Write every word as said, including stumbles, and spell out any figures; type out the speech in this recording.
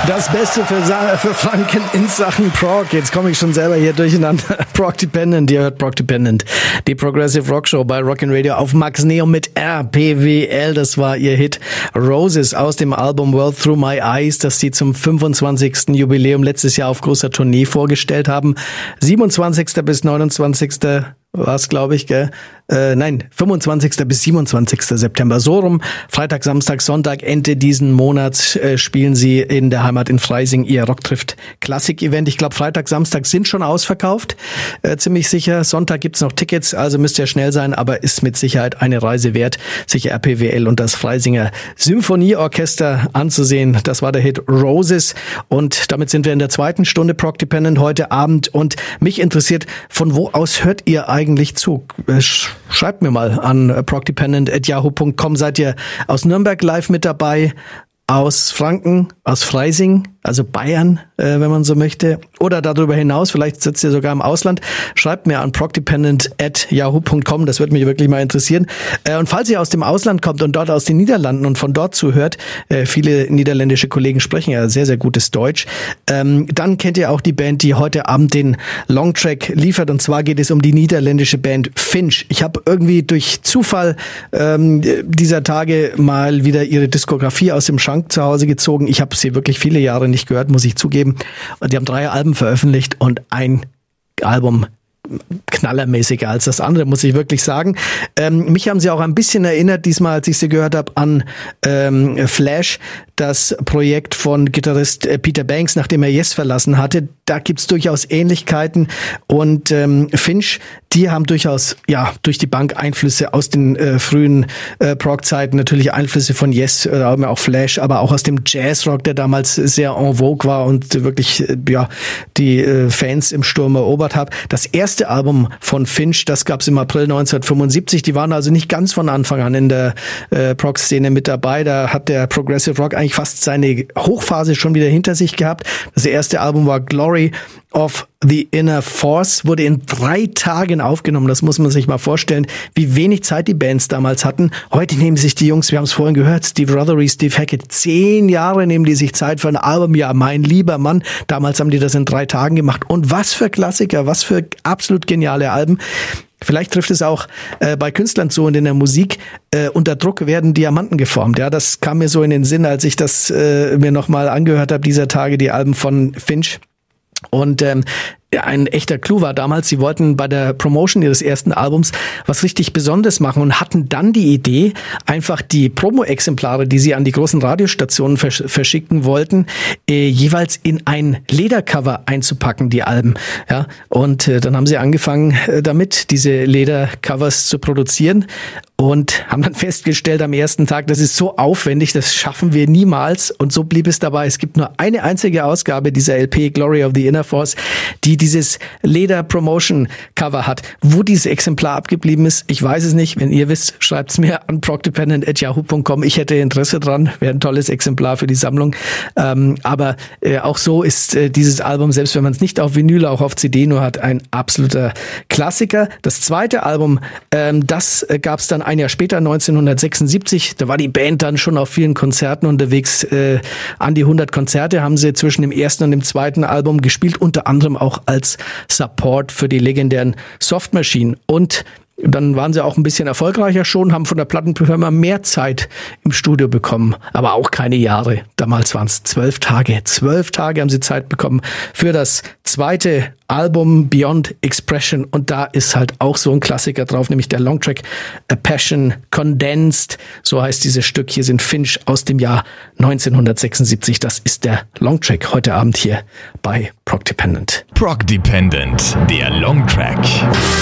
Das Beste für, Sa- für Franken in Sachen Prog. Jetzt komme ich schon selber hier durcheinander. Prog Dependent, ihr hört Prog Dependent. Die Progressive Rock Show bei Rockin' Radio auf Max Neo mit R P W L. Das war ihr Hit Roses aus dem Album World Through My Eyes, das sie zum fünfundzwanzigsten Jubiläum letztes Jahr auf großer Tournee vorgestellt haben. siebenundzwanzigsten bis neunundzwanzigsten war's, glaube ich, gell? Äh, nein, fünfundzwanzigsten bis siebenundzwanzigsten September. So rum. Freitag, Samstag, Sonntag, Ende diesen Monats äh, spielen sie in der Heimat in Freising ihr Rocktrifft Klassik-Event. Ich glaube, Freitag, Samstag sind schon ausverkauft. Äh, ziemlich sicher. Sonntag gibt's noch Tickets, also müsst ihr schnell sein, aber ist mit Sicherheit eine Reise wert, sich R P W L und das Freisinger Symphonieorchester anzusehen. Das war der Hit Roses. Und damit sind wir in der zweiten Stunde Prog Dependent heute Abend. Und mich interessiert, von wo aus hört ihr eigentlich eigentlich zu? Schreibt mir mal an progdependent at yahoo punkt com. Seid ihr aus Nürnberg live mit dabei? Aus Franken? Aus Freising? Also Bayern, äh, wenn man so möchte. Oder darüber hinaus, vielleicht sitzt ihr sogar im Ausland. Schreibt mir an progdependent at yahoo punkt com. Das würde mich wirklich mal interessieren. Äh, und falls ihr aus dem Ausland kommt und dort aus den Niederlanden und von dort zuhört, äh, viele niederländische Kollegen sprechen ja sehr, sehr gutes Deutsch, ähm, dann kennt ihr auch die Band, die heute Abend den Longtrack liefert. Und zwar geht es um die niederländische Band Finch. Ich habe irgendwie durch Zufall ähm, dieser Tage mal wieder ihre Diskografie aus dem Schrank zu Hause gezogen. Ich habe sie wirklich viele Jahre nicht gehört, muss ich zugeben. Und die haben drei Alben veröffentlicht und ein Album knallermäßiger als das andere, muss ich wirklich sagen. Ähm, mich haben sie auch ein bisschen erinnert, diesmal, als ich sie gehört habe, an ähm, Flash, das Projekt von Gitarrist äh, Peter Banks, nachdem er Yes verlassen hatte. Da gibt's durchaus Ähnlichkeiten. Und ähm, Finch, die haben durchaus, ja, durch die Bank Einflüsse aus den äh, frühen äh, Prog-Zeiten, natürlich Einflüsse von Yes, äh, auch Flash, aber auch aus dem Jazzrock, der damals sehr en vogue war und wirklich, äh, ja, die äh, Fans im Sturm erobert hat. Das erste Album von Finch, das gab's im April neunzehnhundertfünfundsiebzig. Die waren also nicht ganz von Anfang an in der äh, Prog-Szene mit dabei. Da hat der Progressive Rock eigentlich fast seine Hochphase schon wieder hinter sich gehabt. Das erste Album war Glory of the Inner Force, wurde in drei Tagen aufgenommen. Das muss man sich mal vorstellen, wie wenig Zeit die Bands damals hatten. Heute nehmen sich die Jungs, wir haben es vorhin gehört, Steve Rothery, Steve Hackett, zehn Jahre nehmen die sich Zeit für ein Album. Ja, mein lieber Mann, damals haben die das in drei Tagen gemacht. Und was für Klassiker, was für absolut geniale Alben. Vielleicht trifft es auch äh, bei Künstlern so und in der Musik, äh, unter Druck werden Diamanten geformt. Ja, das kam mir so in den Sinn, als ich das äh, mir nochmal angehört habe, dieser Tage, die Alben von Finch. Und ähm, ein echter Clou war damals, sie wollten bei der Promotion ihres ersten Albums was richtig Besonderes machen und hatten dann die Idee, einfach die Promo-Exemplare, die sie an die großen Radiostationen versch- verschicken wollten, äh, jeweils in ein Ledercover einzupacken, die Alben. Ja, und äh, dann haben sie angefangen äh, damit, diese Ledercovers zu produzieren und haben dann festgestellt am ersten Tag, das ist so aufwendig, das schaffen wir niemals. Und so blieb es dabei. Es gibt nur eine einzige Ausgabe dieser L P, Glory of the Inner Force, die dieses Leder-Promotion-Cover hat. Wo dieses Exemplar abgeblieben ist, ich weiß es nicht. Wenn ihr wisst, schreibt's mir an progdependent at yahoo punkt com. Ich hätte Interesse dran. Wäre ein tolles Exemplar für die Sammlung. Ähm, aber äh, auch so ist äh, dieses Album, selbst wenn man es nicht auf Vinyl, auch auf C D nur hat, ein absoluter Klassiker. Das zweite Album, ähm, das äh, gab's dann ein Jahr später, neunzehnhundertsechsundsiebzig. Da war die Band dann schon auf vielen Konzerten unterwegs. Äh, an die hundert Konzerte haben sie zwischen dem ersten und dem zweiten Album gespielt, unter anderem auch als Support für die legendären Soft Machine. Und dann waren sie auch ein bisschen erfolgreicher schon, haben von der Plattenfirma mehr Zeit im Studio bekommen, aber auch keine Jahre. Damals waren es zwölf Tage. Zwölf Tage haben sie Zeit bekommen für das zweite Album Beyond Expression und da ist halt auch so ein Klassiker drauf, nämlich der Longtrack A Passion Condensed. So heißt dieses Stück. Hier sind Finch aus dem Jahr neunzehnhundertsechsundsiebzig. Das ist der Longtrack heute Abend hier bei Prog Dependent. Prog Dependent, der Longtrack.